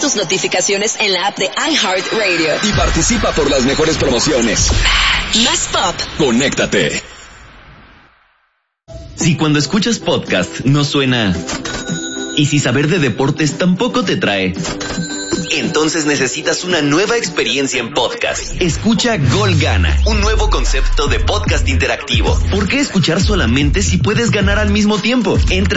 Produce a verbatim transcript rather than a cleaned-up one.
tus notificaciones en la app de iHeartRadio. Y participa por las mejores promociones. Más pop. Conéctate. Si cuando escuchas podcast no suena... y si saber de deportes tampoco te trae... entonces necesitas una nueva experiencia en podcast. Escucha Gol Gana, un nuevo concepto de podcast interactivo. ¿Por qué escuchar solamente si puedes ganar al mismo tiempo? Entra